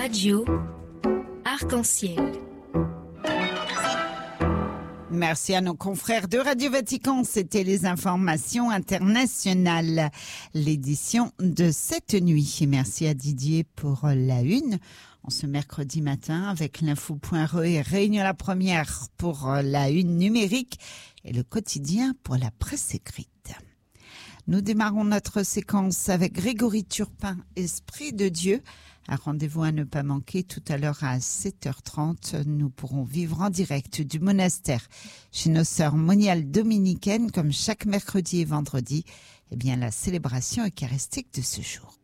Radio Arc-en-Ciel. Merci à nos confrères de Radio Vatican. C'était les informations internationales, l'édition de cette nuit. Et merci à Didier pour la une. En ce mercredi matin, avec l'info.re et Réunion la Première pour la une numérique et le quotidien pour la presse écrite. Nous démarrons notre séquence avec Grégory Turpin, Esprit de Dieu. Un rendez-vous à ne pas manquer tout à l'heure à 7h30. Nous pourrons vivre en direct du monastère chez nos sœurs moniales dominicaines, comme chaque mercredi et vendredi. Eh bien, la célébration eucharistique de ce jour.